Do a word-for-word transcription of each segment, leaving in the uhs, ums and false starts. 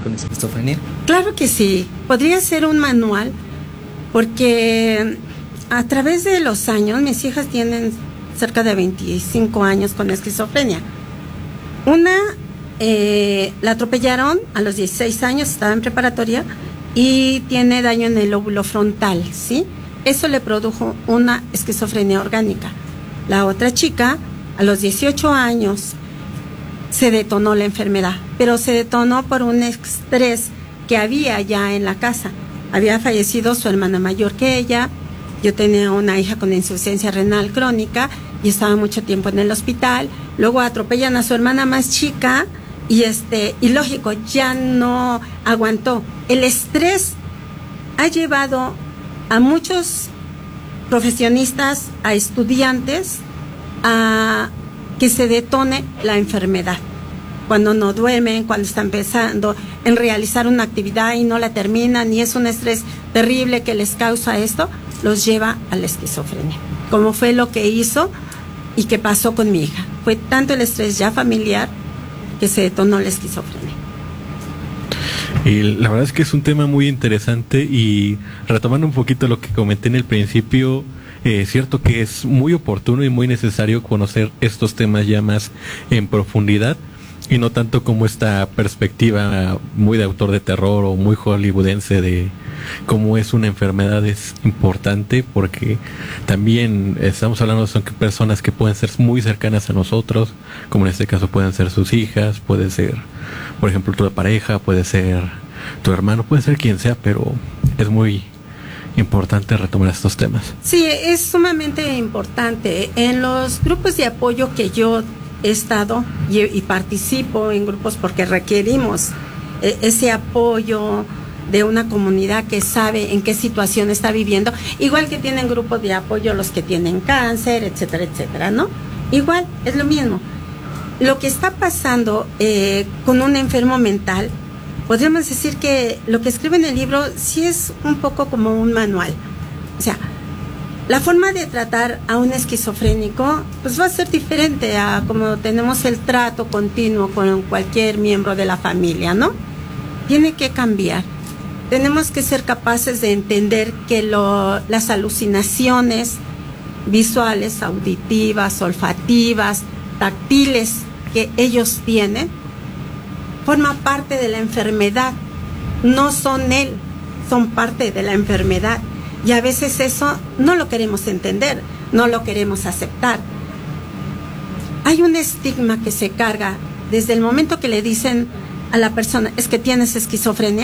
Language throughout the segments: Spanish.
con esquizofrenia? Claro que sí, podría ser un manual, porque a través de los años, mis hijas tienen cerca de veinticinco años con esquizofrenia. Una, eh, la atropellaron a los dieciséis años, estaba en preparatoria, y tiene daño en el lóbulo frontal, ¿sí? Eso le produjo una esquizofrenia orgánica. La otra chica, a los dieciocho años, se detonó la enfermedad, pero se detonó por un estrés que había ya en la casa. Había fallecido su hermana mayor que ella, yo tenía una hija con insuficiencia renal crónica y estaba mucho tiempo en el hospital. Luego atropellan a su hermana más chica y este y lógico, ya no aguantó. El estrés ha llevado a muchos profesionistas, a estudiantes, a que se detone la enfermedad. Cuando no duermen, cuando están pensando en realizar una actividad y no la terminan, y es un estrés terrible que les causa esto, los lleva a la esquizofrenia. Como fue lo que hizo y que pasó con mi hija. Fue tanto el estrés ya familiar que se detonó la esquizofrenia. Y la verdad es que es un tema muy interesante, y retomando un poquito lo que comenté en el principio, es eh, cierto que es muy oportuno y muy necesario conocer estos temas ya más en profundidad, y no tanto como esta perspectiva muy de autor de terror o muy hollywoodense de cómo es una enfermedad. Es importante porque también estamos hablando de son personas que pueden ser muy cercanas a nosotros, como en este caso pueden ser sus hijas, puede ser, por ejemplo, tu pareja, puede ser tu hermano, puede ser quien sea, pero es muy importante retomar estos temas. Sí, es sumamente importante. En los grupos de apoyo que yo he estado y, y participo en grupos porque requerimos eh, ese apoyo de una comunidad que sabe en qué situación está viviendo, igual que tienen grupos de apoyo los que tienen cáncer, etcétera, etcétera, ¿no? Igual, es lo mismo. Lo que está pasando eh, con un enfermo mental, podríamos decir que lo que escribe en el libro sí es un poco como un manual. O sea, la forma de tratar a un esquizofrénico pues va a ser diferente a como tenemos el trato continuo con cualquier miembro de la familia, ¿no? Tiene que cambiar. Tenemos que ser capaces de entender que lo, las alucinaciones visuales, auditivas, olfativas, táctiles que ellos tienen forman parte de la enfermedad. No son él, son parte de la enfermedad. Y a veces eso no lo queremos entender, no lo queremos aceptar. Hay un estigma que se carga desde el momento que le dicen a la persona, es que tienes esquizofrenia,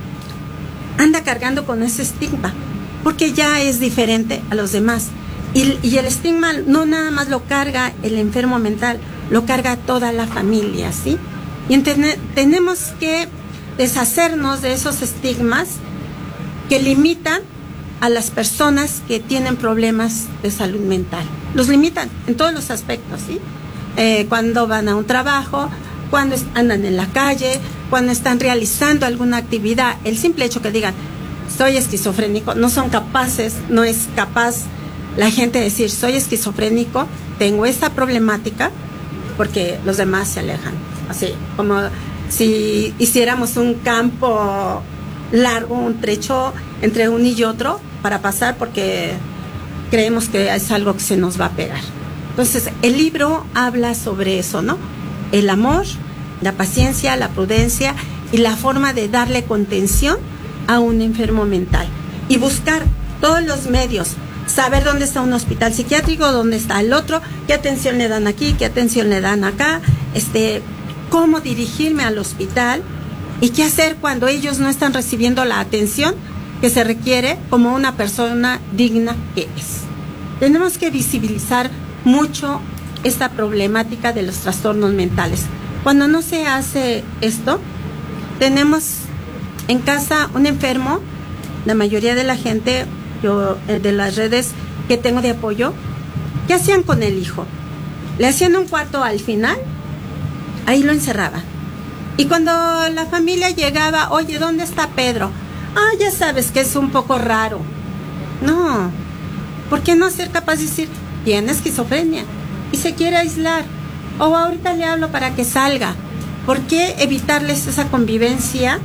anda cargando con ese estigma, porque ya es diferente a los demás. Y, y el estigma no nada más lo carga el enfermo mental, lo carga toda la familia, ¿sí? Y entene, tenemos que deshacernos de esos estigmas que limitan a las personas que tienen problemas de salud mental. Los limitan en todos los aspectos, ¿sí? Eh, cuando van a un trabajo, cuando andan en la calle, cuando están realizando alguna actividad, el simple hecho que digan, soy esquizofrénico, no son capaces, no es capaz la gente de decir, soy esquizofrénico, tengo esta problemática, porque los demás se alejan. Así, como si hiciéramos un campo largo, un trecho entre uno y otro para pasar, porque creemos que es algo que se nos va a pegar. Entonces, el libro habla sobre eso, ¿no? El amor, la paciencia, la prudencia y la forma de darle contención a un enfermo mental. Y buscar todos los medios, saber dónde está un hospital psiquiátrico, dónde está el otro, qué atención le dan aquí, qué atención le dan acá, este, cómo dirigirme al hospital y qué hacer cuando ellos no están recibiendo la atención que se requiere como una persona digna que es. Tenemos que visibilizar mucho esta problemática de los trastornos mentales. Cuando no se hace esto, tenemos en casa un enfermo, la mayoría de la gente, yo de las redes que tengo de apoyo, ¿qué hacían con el hijo? Le hacían un cuarto al final, ahí lo encerraban. Y cuando la familia llegaba, oye, ¿dónde está Pedro? Ah, ya sabes que es un poco raro. No, ¿por qué no ser capaz de decir, tiene esquizofrenia y se quiere aislar? O ahorita le hablo para que salga. ¿Por qué evitarles esa convivencia